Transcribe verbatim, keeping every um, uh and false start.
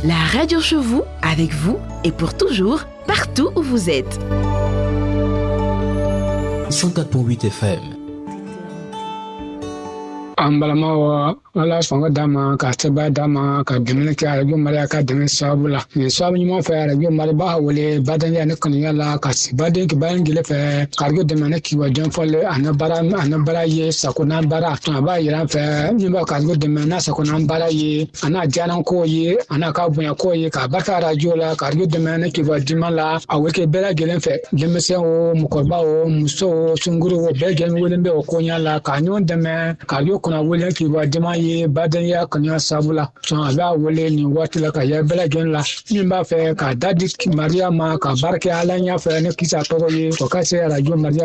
La radio chez vous, avec vous et pour toujours, partout où vous êtes. cent quatre point huit F M. Ambalama wala songa dama ka seba dama ka demene ka radio mari ka demene sabula ni sabu ni mo fa radio mari ba wole badan ya ne kan yala ka sibade ki ban gile fe ka radio demene ki wa jan folle anabara anabara ye sakuna bara to ba yira fe ni ba ka radio demene sakuna bara ye ana janan ko ye ana ka bunya ko ye ka barka radio la ka radio demene ki wa dimala aweke bela gile fe lemese o mukorba o muso sunguru o be gele wole be o ko nyala ka nyon demene ka radio kuna wole ki wa dima ye badan ya kanya sabula so ala wole ni wati la ka ya bela gen la min ba fe ka dadi maria ma ka barke ala nya fe ne kisa toro ye ko ka se radio maria